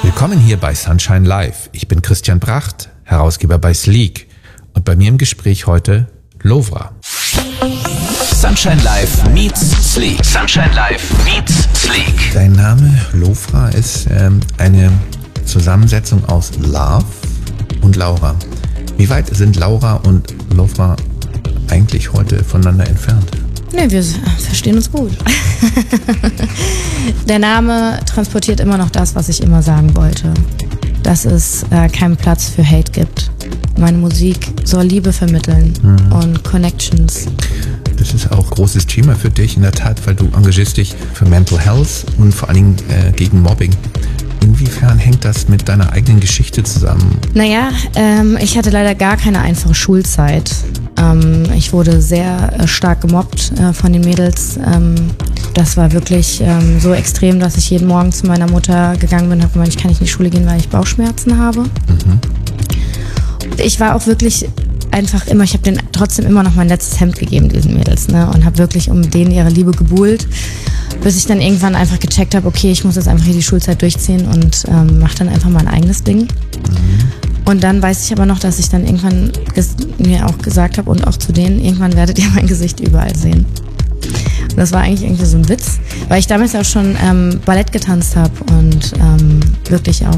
Willkommen hier bei Sunshine Live. Ich bin Christian Bracht, Herausgeber bei Sleek. Und bei mir im Gespräch heute Lovra. Sunshine Live meets Sleek. Sunshine Live meets Sleek. Dein Name Lovra ist eine Zusammensetzung aus Love und Laura. Wie weit sind Laura und Lovra eigentlich heute voneinander entfernt? Ne, wir verstehen uns gut. Der Name transportiert immer noch das, was ich immer sagen wollte. Dass es keinen Platz für Hate gibt. Meine Musik soll Liebe vermitteln und Connections. Das ist auch ein großes Thema für dich, in der Tat, weil du engagierst dich für Mental Health und vor allen Dingen gegen Mobbing. Inwiefern hängt das mit deiner eigenen Geschichte zusammen? Naja, ich hatte leider gar keine einfache Schulzeit. Ich wurde sehr stark gemobbt von den Mädels. Das war wirklich so extrem, dass ich jeden Morgen zu meiner Mutter gegangen bin und habe gemeint, ich kann nicht in die Schule gehen, weil ich Bauchschmerzen habe. Ich war auch wirklich einfach immer, ich habe denen trotzdem immer noch mein letztes Hemd gegeben, diesen Mädels, ne? Und habe wirklich um denen ihre Liebe gebuhlt, bis ich dann irgendwann einfach gecheckt habe, okay, ich muss jetzt einfach hier die Schulzeit durchziehen und mache dann einfach mein eigenes Ding. Und dann weiß ich aber noch, dass ich dann irgendwann mir auch gesagt habe und auch zu denen, irgendwann werdet ihr mein Gesicht überall sehen. Und das war eigentlich irgendwie so ein Witz, weil ich damals auch schon Ballett getanzt habe und wirklich auch